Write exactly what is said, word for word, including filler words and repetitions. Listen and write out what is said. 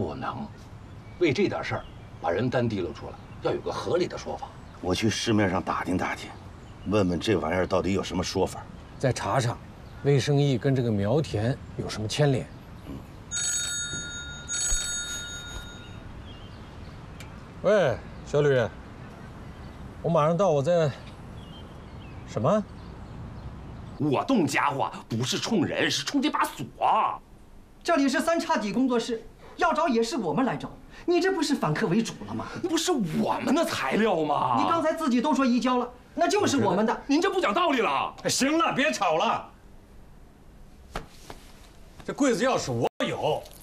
不能为这点事儿把人单提溜出来，要有个合理的说法。 我去市面上打听打听，问问这玩意儿到底有什么说法， 再查查，魏生义跟这个苗田有什么牵连。嗯。喂，小吕，我马上到，我在。什么？ 我动家伙不是冲人，是冲这把锁。 这里是三叉戟工作室，要找也是我们来找，你这不是反客为主了吗？ 那不是我们的材料吗？ 你刚才自己都说移交了，那就是我们的。 您这不讲道理了。 行了，别吵了。这柜子钥匙我有，